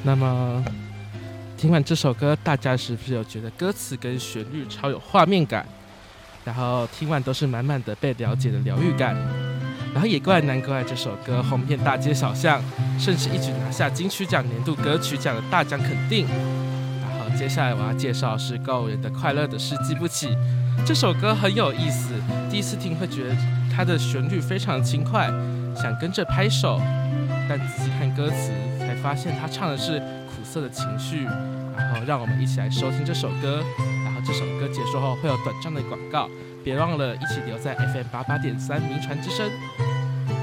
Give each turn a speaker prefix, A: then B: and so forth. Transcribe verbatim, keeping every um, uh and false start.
A: 那么听完这首歌，大家是不是有觉得歌词跟旋律超有画面感？然后听完都是满满的被了解的疗愈感。然后也怪难怪这首歌红遍大街小巷，甚至一举拿下金曲奖年度歌曲奖的大奖肯定。然后接下来我要介绍是告五人的《快乐的事记不起》。这首歌很有意思，第一次听会觉得它的旋律非常轻快，想跟着拍手，但仔细看歌词才发现他唱的是苦涩的情绪。然后让我们一起来收听这首歌，然后这首歌结束后会有短暂的广告，别忘了一起留在 F M 八八点三名传之声。